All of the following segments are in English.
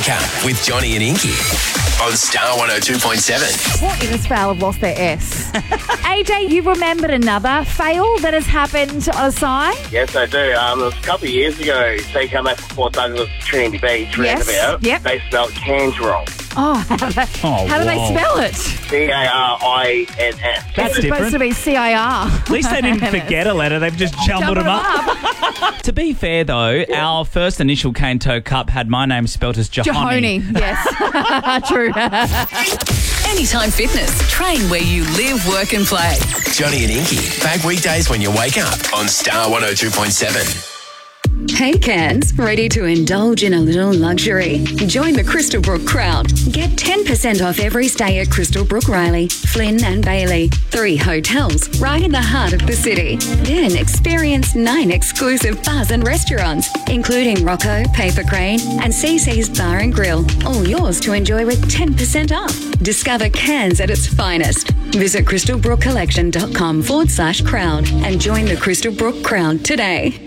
Wake Up with Johnny and Inky on Star 102.7. What in the spell have lost their S? AJ, you remembered another fail that has happened on a sign? Yes, I do. It was a couple of years ago. So you come back from Port Douglas, Trinity Beach, roundabout. Yep. They spelled cans wrong. Oh, how do they spell it? CARINS. That's It's supposed to be CIR. At least they didn't forget a letter. They've just jumbled them up. To be fair, though, our first initial Cane Toe Cup had my name spelt as Jahoni. Jahoni, yes. True. Anytime Fitness. Train where you live, work and play. Johnny and Inky, back weekdays when you wake up on Star 102.7. Hey Cairns, ready to indulge in a little luxury? Join the Crystal Brook crowd. Get 10% off every stay at Crystal Brook Riley, Flynn and Bailey. 3 hotels right in the heart of the city. Then experience 9 exclusive bars and restaurants, including Rocco, Paper Crane and CC's Bar and Grill. All yours to enjoy with 10% off. Discover Cairns at its finest. Visit crystalbrookcollection.com/crowd and join the Crystal Brook crowd today.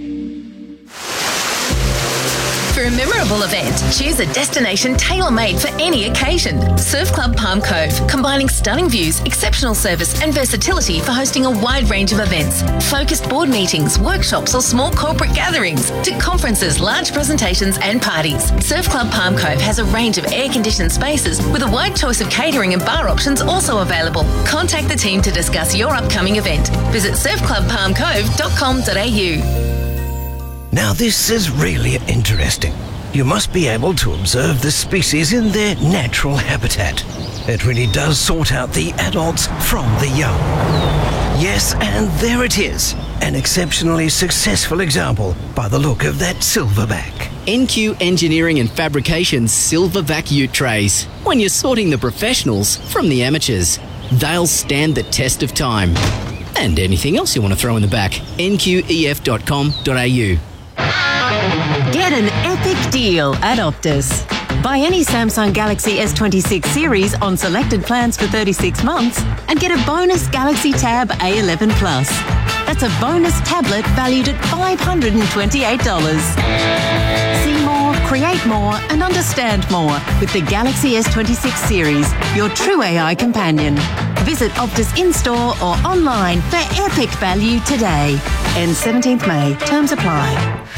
For a memorable event, choose a destination tailor-made for any occasion. Surf Club Palm Cove, combining stunning views, exceptional service and versatility for hosting a wide range of events. Focused board meetings, workshops or small corporate gatherings to conferences, large presentations and parties. Surf Club Palm Cove has a range of air-conditioned spaces with a wide choice of catering and bar options also available. Contact the team to discuss your upcoming event. Visit surfclubpalmcove.com.au. Now this is really interesting. You must be able to observe the species in their natural habitat. It really does sort out the adults from the young. Yes, and there it is. An exceptionally successful example by the look of that silverback. NQ Engineering and Fabrication's Silverback ute trays. When you're sorting the professionals from the amateurs, they'll stand the test of time. And anything else you want to throw in the back, nqef.com.au. Get an epic deal at Optus. Buy any Samsung Galaxy S26 series on selected plans for 36 months and get a bonus Galaxy Tab A11 Plus. That's a bonus tablet valued at $528. See more, create more and understand more with the Galaxy S26 series, your true AI companion. Visit Optus in-store or online for epic value today. Ends 17th May. Terms apply.